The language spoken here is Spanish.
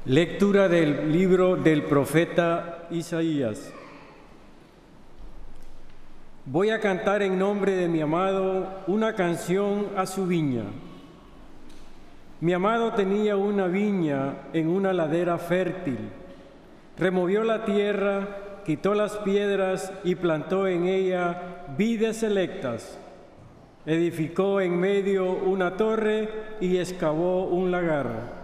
Lectura del libro del profeta Isaías. Voy a cantar en nombre de mi amado una canción a su viña. Mi amado tenía una viña en una ladera fértil. Removió la tierra, quitó las piedras y plantó en ella vides selectas. Edificó en medio una torre y excavó un lagar.